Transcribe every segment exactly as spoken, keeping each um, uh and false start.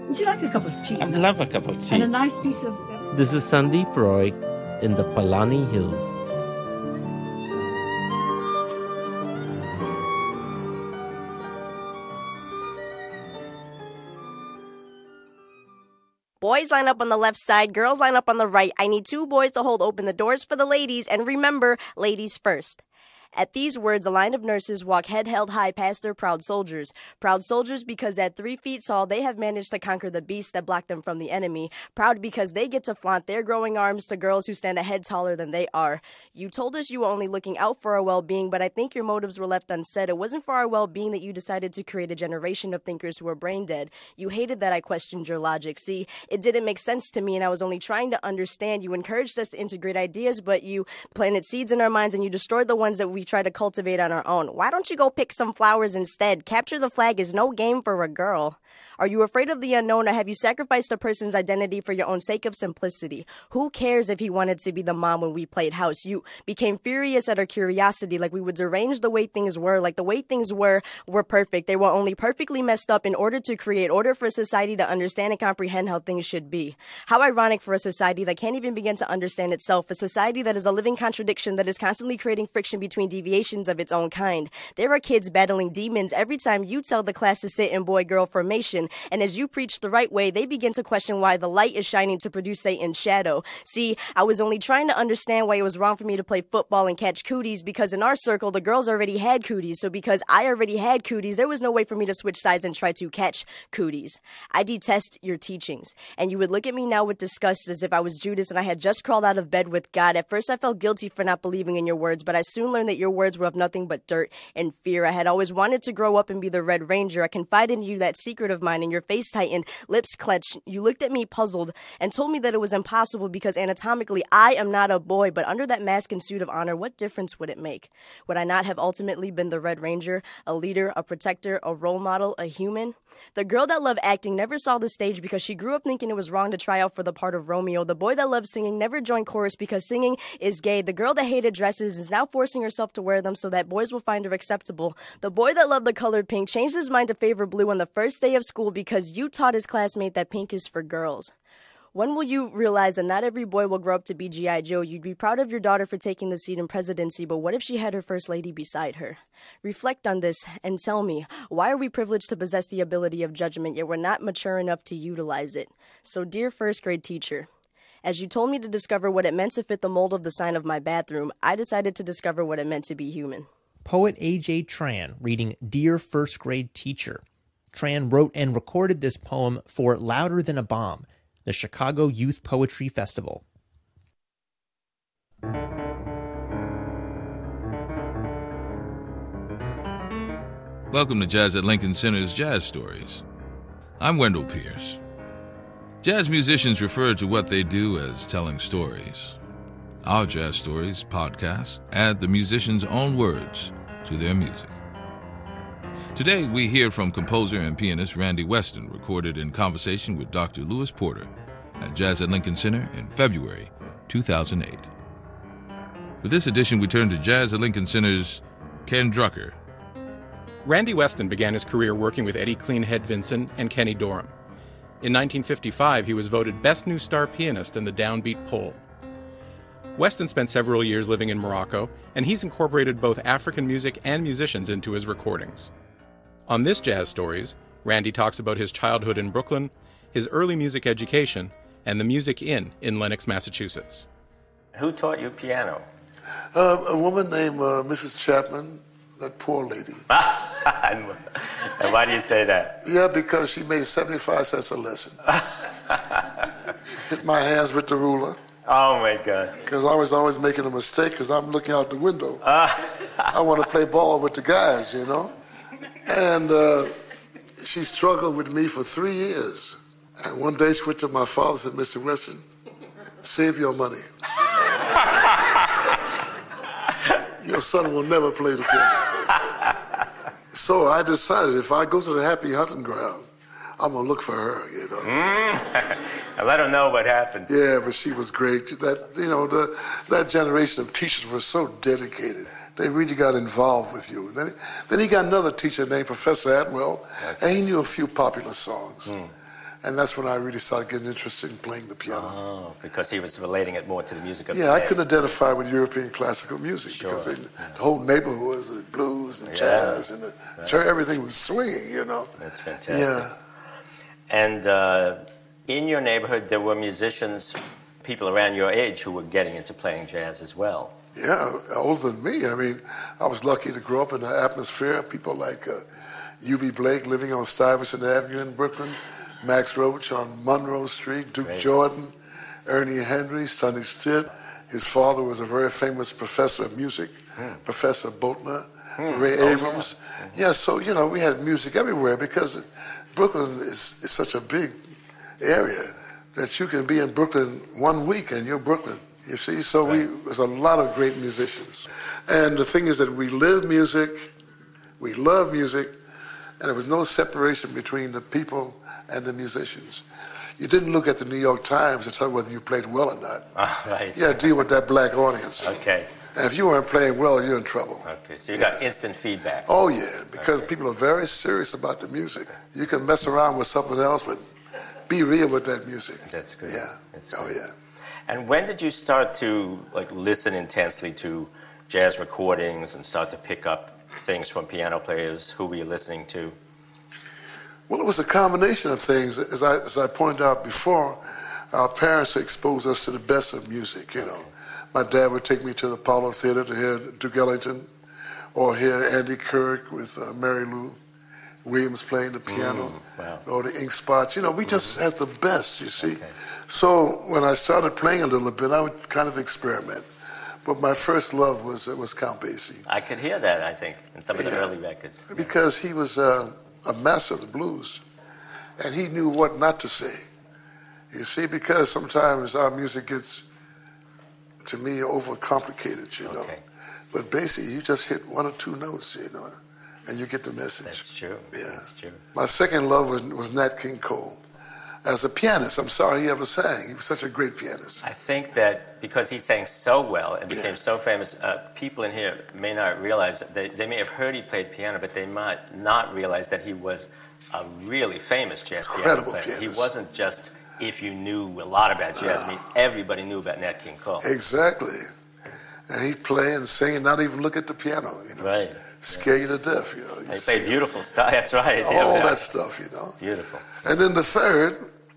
Would you like a cup of tea? I love a cup of tea. And a nice piece of... This is Sandeep Roy in the Palani Hills. Boys line up on the left side, girls line up on the right. I need two boys to hold open the doors for the ladies, and remember, ladies first. At these words, a line of nurses walk head held high past their proud soldiers. Proud soldiers because at three feet tall, they have managed to conquer the beast that blocked them from the enemy. Proud because they get to flaunt their growing arms to girls who stand a head taller than they are. You told us you were only looking out for our well-being, but I think your motives were left unsaid. It wasn't for our well-being that you decided to create a generation of thinkers who were brain dead. You hated that I questioned your logic. See, it didn't make sense to me, and I was only trying to understand. You encouraged us to integrate ideas, but you planted seeds in our minds, and you destroyed the ones that we try to cultivate on our own. Why don't you go pick some flowers instead? Capture the flag is no game for a girl. Are you afraid of the unknown, or have you sacrificed a person's identity for your own sake of simplicity? Who cares if he wanted to be the mom when we played house? You became furious at our curiosity, like we would derange the way things were, like the way things were were perfect. They were only perfectly messed up in order to create order for society to understand and comprehend how things should be. How ironic for a society that can't even begin to understand itself, a society that is a living contradiction that is constantly creating friction between deviations of its own kind. There are kids battling demons every time you tell the class to sit in boy-girl formation, and as you preach the right way, they begin to question why the light is shining to produce Satan's shadow. See, I was only trying to understand why it was wrong for me to play football and catch cooties, because in our circle, the girls already had cooties, so because I already had cooties, there was no way for me to switch sides and try to catch cooties. I detest your teachings, and you would look at me now with disgust as if I was Judas and I had just crawled out of bed with God. At first, I felt guilty for not believing in your words, but I soon learned that your words were of nothing but dirt and fear. I had always wanted to grow up and be the Red Ranger. I confided in you that secret of mine, and your face tightened, lips clenched. You looked at me puzzled and told me that it was impossible because anatomically I am not a boy, but under that mask and suit of honor, what difference would it make? Would I not have ultimately been the Red Ranger, a leader, a protector, a role model, a human? The girl that loved acting never saw the stage because she grew up thinking it was wrong to try out for the part of Romeo. The boy that loved singing never joined chorus because singing is gay. The girl that hated dresses is now forcing herself to wear them so that boys will find her acceptable. The boy that loved the color pink changed his mind to favor blue on the first day of school because you taught his classmate that pink is for girls. When will you realize that not every boy will grow up to be G I Joe? You'd be proud of your daughter for taking the seat in presidency, but what if she had her first lady beside her? Reflect on this and tell me, why are we privileged to possess the ability of judgment, yet we're not mature enough to utilize it? So, dear first grade teacher, as you told me to discover what it meant to fit the mold of the sign of my bathroom, I decided to discover what it meant to be human. Poet A J Tran reading Dear First Grade Teacher. Tran wrote and recorded this poem for Louder Than a Bomb, the Chicago Youth Poetry Festival. Welcome to Jazz at Lincoln Center's Jazz Stories. I'm Wendell Pierce. Jazz musicians refer to what they do as telling stories. Our Jazz Stories podcast add the musician's own words to their music. Today, we hear from composer and pianist Randy Weston, recorded in conversation with Doctor Lewis Porter at Jazz at Lincoln Center in February two thousand eight. For this edition, we turn to Jazz at Lincoln Center's Ken Drucker. Randy Weston began his career working with Eddie Cleanhead Vinson and Kenny Dorham. In nineteen fifty-five, he was voted Best New Star Pianist in the Downbeat poll. Weston spent several years living in Morocco, and he's incorporated both African music and musicians into his recordings. On this Jazz Stories, Randy talks about his childhood in Brooklyn, his early music education, and the Music Inn in Lenox, Massachusetts. Who taught you piano? Uh, a woman named uh, Missus Chapman, that poor lady. And why do you say that? Yeah, because she made seventy-five cents a lesson. Hit my hands with the ruler. Oh, my God. Because I was always making a mistake because I'm looking out the window. I want to play ball with the guys, you know? And uh, she struggled with me for three years. And one day she went to my father and said, Mister Weston, save your money. Your son will never play the piano. So I decided if I go to the happy hunting ground, I'm going to look for her, you know. Mm. I let her know what happened. Yeah, but she was great. That, you know, the, that generation of teachers were so dedicated. They really got involved with you. Then, then he got another teacher named Professor Atwell, okay. And he knew a few popular songs. Mm. And that's when I really started getting interested in playing the piano. Oh, because he was relating it more to the music of yeah, the I day. couldn't identify with European classical music Sure. because in Yeah. the whole neighborhood was the blues and Yeah. jazz and the Right. church, everything was swinging, you know. That's fantastic. Yeah. And uh, in your neighborhood, there were musicians, people around your age who were getting into playing jazz as well. Yeah, older than me. I mean, I was lucky to grow up in the atmosphere of people like uh, U B Blake living on Stuyvesant Avenue in Brooklyn, Max Roach on Monroe Street, Duke Great. Jordan, Ernie Henry, Sonny Stitt. His father was a very famous professor of music, Hmm. Professor Boatner, Hmm. Ray Oh, yeah. Abrams. Yeah, so, you know, we had music everywhere because Brooklyn is, is such a big area that you can be in Brooklyn one week and you're Brooklyn. You see, so we there's a lot of great musicians. And the thing is that we live music, we love music, and there was no separation between the people and the musicians. You didn't look at the New York Times to tell whether you played well or not. Ah, right. You had to deal with that black audience. Okay. And if you weren't playing well, you're in trouble. Okay. So you Yeah. got instant feedback. Oh, yeah, because Okay. people are very serious about the music. You can mess around with something else, but be real with that music. That's good. Yeah. That's Oh, good. yeah. And when did you start to like listen intensely to jazz recordings and start to pick up things from piano players? Who were you listening to? Well, it was a combination of things. As I, as I pointed out before, our parents exposed us to the best of music, you know. My dad would take me to the Apollo Theater to hear Duke Ellington or hear Andy Kirk with uh, Mary Lou Williams playing the piano, Mm, wow. or the Ink Spots. You know, we just had the best, you see. Okay. So when I started playing a little bit, I would kind of experiment. But my first love was uh, was Count Basie. I could hear that, I think, in some of the Yeah. early records. Because he was uh, a master of the blues, and he knew what not to say. You see, because sometimes our music gets, to me, overcomplicated, you know. Okay. But basically, you just hit one or two notes, you know, and you get the message. That's true. Yeah. That's true. My second love was, was Nat King Cole. As a pianist, I'm sorry he ever sang. He was such a great pianist. I think that because he sang so well and became Yeah. so famous, uh, people in here may not realize that they, they may have heard he played piano, but they might not realize that he was a really famous jazz Incredible piano player. He pianist. wasn't just if you knew a lot about jazz. I mean, everybody knew about Nat King Cole. Exactly. And he'd play and sing and not even look at the piano, you know. Right. Scare you to death, you know. You He see played beautiful stuff. That's right. all Yeah, that stuff, you know. Beautiful. And then the third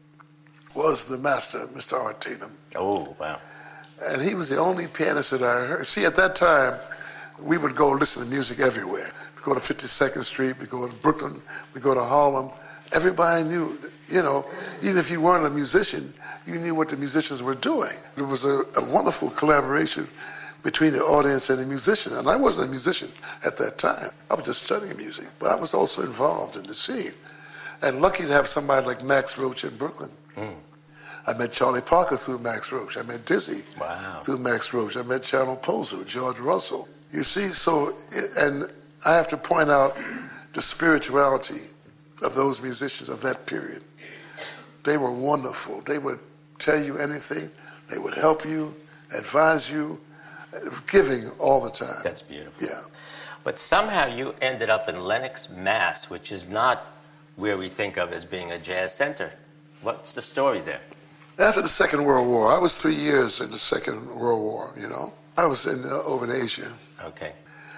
was the master, Mister Art Tatum. Oh, wow. And he was the only pianist that I heard. See, at that time, we would go listen to music everywhere. We'd go to fifty-second Street, we'd go to Brooklyn, we'd go to Harlem. Everybody knew, you know, even if you weren't a musician, you knew what the musicians were doing. It was a, a wonderful collaboration between the audience and the musician. And I wasn't a musician at that time. I was just studying music, but I was also involved in the scene. And lucky to have somebody like Max Roach in Brooklyn. Mm. I met Charlie Parker through Max Roach. I met Dizzy Wow. through Max Roach. I met Channel Poser, George Russell. You see, so, it, and I have to point out the spirituality of those musicians of that period. They were wonderful. They would tell you anything. They would help you, advise you, giving all the time. That's beautiful. Yeah. But somehow you ended up in Lenox, Mass, which is not where we think of as being a jazz center. What's the story there? After the Second World War, I was three years in the Second World War, you know. I was in uh, over in Asia. Okay.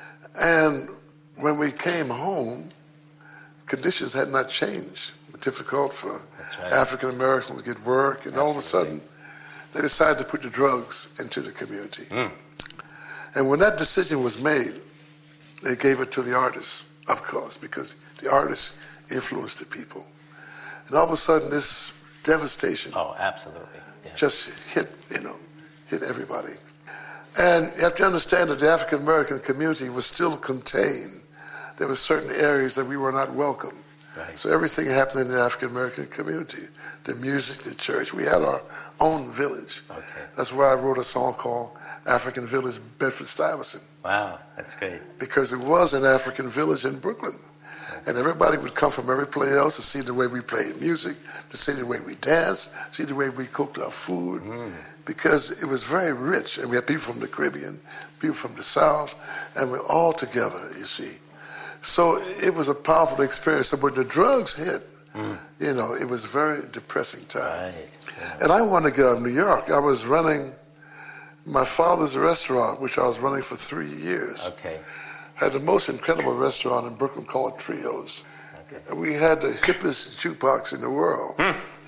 And when we came home, conditions had not changed. Difficult for That's right. African Americans to get work, and all of a Absolutely. sudden, they decided to put the drugs into the community. Mm. And when that decision was made, they gave it to the artists, of course, because the artists influenced the people. And all of a sudden, this devastation Oh, absolutely. Yeah. just hit, you know, hit everybody. And you have to understand that the African American community was still contained. There were certain areas that we were not welcome. Right. So everything happened in the African American community. The music, the church. We had our own village. Okay. That's why I wrote a song called African Village, Bedford-Stuyvesant, Wow, that's great. because it was an African village in Brooklyn. And everybody would come from every place else to see the way we played music, to see the way we danced, see the way we cooked our food, because it was very rich. And we had people from the Caribbean, people from the South, and we're all together, you see. So it was a powerful experience. So when the drugs hit, Mm. You know, it was a very depressing time. Right. Yeah. And I wanted to get out of New York. I was running my father's restaurant, which I was running for three years. Okay. Had the most incredible restaurant in Brooklyn called Trios. Okay. And we had the hippest jukebox in the world.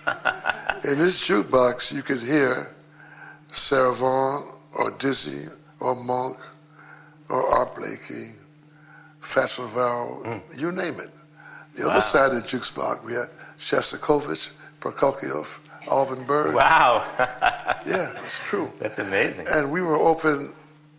In this jukebox, you could hear Sarah Vaughan or Dizzy or Monk or Art Blakey, Fats Navarro, mm. you name it. The wow. other side of the jukebox, we had Shostakovich, Prokofiev, Alvin Berg. Wow. Yeah, it's true. That's amazing. And we were open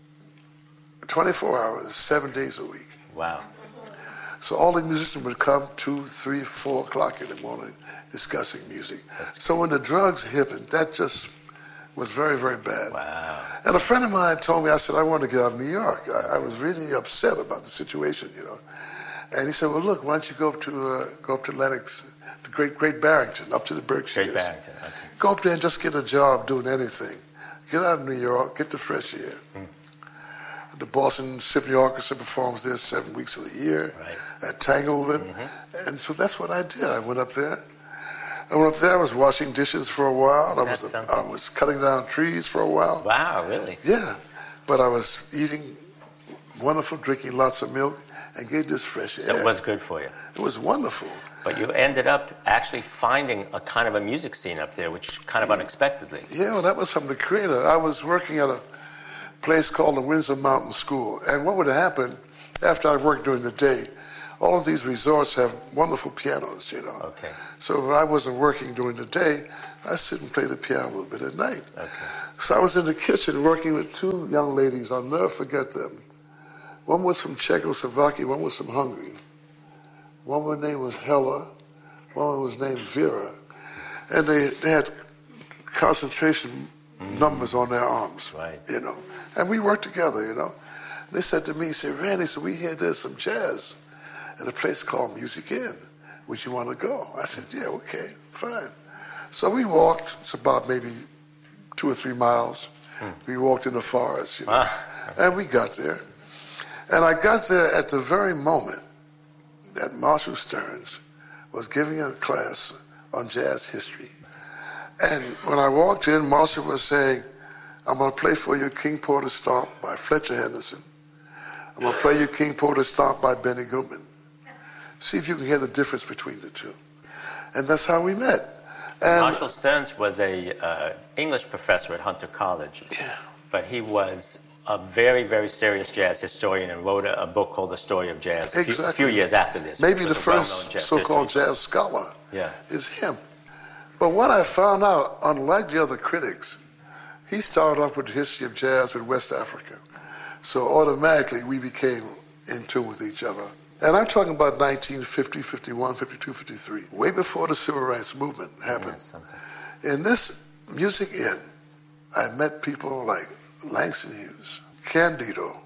twenty-four hours, seven days a week. Wow. So all the musicians would come two, three, four o'clock in the morning discussing music. That's so when the drugs hit, that just was very, very bad. Wow. And a friend of mine told me, I said, I want to get out of New York. I, I was really upset about the situation, you know. And he said, well, look, why don't you go up to uh, go up to Lenox, to Great Great Barrington, up to the Berkshires. Great Barrington, okay. Go up there and just get a job doing anything. Get out of New York, get the fresh air. Mm. The Boston Symphony Orchestra performs there seven weeks of the year right. at Tanglewood. Mm-hmm. And so that's what I did. I went up there. I went up there, I was washing dishes for a while. I was, I was cutting down trees for a while. Wow, really? Yeah. But I was eating wonderful, drinking lots of milk, and getting this fresh air. So it was good for you. It was wonderful. But you ended up actually finding a kind of a music scene up there, which kind of unexpectedly. Yeah, well, that was from the creator. I was working at a place called the Windsor Mountain School. And what would happen after I worked during the day, all of these resorts have wonderful pianos, you know. Okay. So when I wasn't working during the day, I sit and play the piano a little bit at night. Okay. So I was in the kitchen working with two young ladies. I'll never forget them. One was from Czechoslovakia, one was from Hungary. One was name was Hella, one was named Vera. And they, they had concentration mm. numbers on their arms, right. you know. And we worked together, you know. And they said to me, said, Randy, so we hear there's some jazz at a place called Music Inn. Would you want to go? I said, yeah, okay, fine. So we walked, it's about maybe two or three miles. Hmm. We walked in the forest, you know, ah. and we got there. And I got there at the very moment that Marshall Stearns was giving a class on jazz history. And when I walked in, Marshall was saying, I'm going to play for you King Porter Stomp by Fletcher Henderson. I'm going to play you King Porter Stomp by Benny Goodman. See if you can hear the difference between the two. And that's how we met. And Marshall Stearns was a uh, English professor at Hunter College. Yeah. But he was a very, very serious jazz historian and wrote a, a book called The Story of Jazz a, exactly. few, a few years after this. Maybe the first jazz so-called history. jazz scholar yeah. is him. But what I found out, unlike the other critics, he started off with the history of jazz with West Africa. So automatically we became in tune with each other. And I'm talking about nineteen fifty, fifty-one, fifty-two, fifty-three, way before the Civil Rights Movement happened. In this Music Inn, I met people like Langston Hughes, Candido.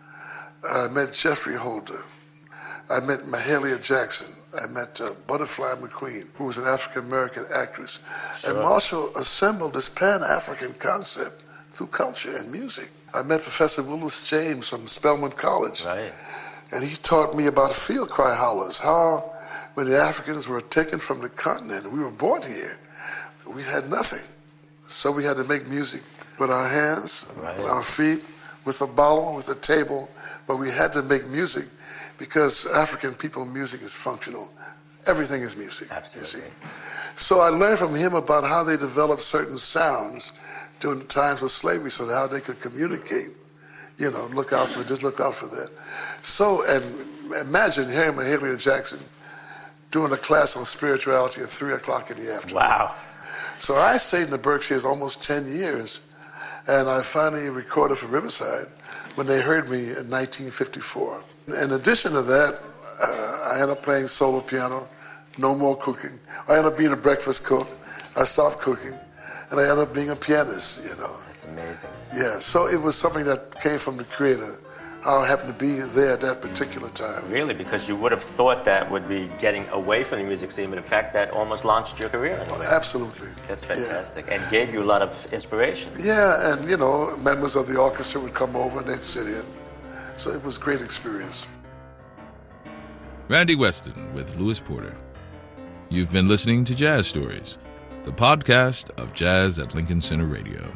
I met Jeffrey Holder. I met Mahalia Jackson. I met uh, Butterfly McQueen, who was an African-American actress. Sure. And Marshall assembled this Pan-African concept through culture and music. I met Professor Willis James from Spelman College. Right. And he taught me about field cry hollers, how when the Africans were taken from the continent, we were born here, we had nothing. So we had to make music with our hands, right. with our feet, with a bottle, with a table, but we had to make music because African people, music is functional. Everything is music. Absolutely. You see. So I learned from him about how they developed certain sounds during the times of slavery so how they could communicate. You know, look out for this, look out for that. So, and imagine hearing Mahalia Jackson doing a class on spirituality at three o'clock in the afternoon. Wow. So I stayed in the Berkshires almost ten years, and I finally recorded for Riverside when they heard me in nineteen fifty-four. In addition to that, uh, I ended up playing solo piano, no more cooking. I ended up being a breakfast cook. I stopped cooking, and I ended up being a pianist, you know. That's amazing. Yeah, so it was something that came from the creator, how I happened to be there at that particular time. Really, because you would have thought that would be getting away from the music scene, but in fact that almost launched your career in a way. Well, absolutely. That's fantastic, yeah. And gave you a lot of inspiration. Yeah, and you know, members of the orchestra would come over and they'd sit in. So it was a great experience. Randy Weston with Louis Porter. You've been listening to Jazz Stories, the podcast of Jazz at Lincoln Center Radio.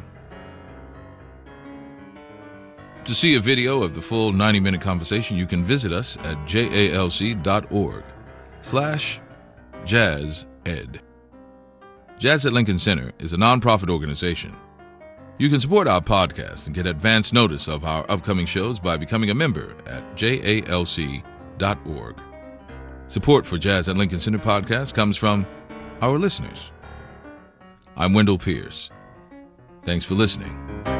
To see a video of the full ninety-minute conversation, you can visit us at jalc.org slash jazz ed. Jazz at Lincoln Center is a nonprofit organization. You can support our podcast and get advance notice of our upcoming shows by becoming a member at jalc dot org. Support for Jazz at Lincoln Center podcast comes from our listeners. I'm Wendell Pierce. Thanks for listening.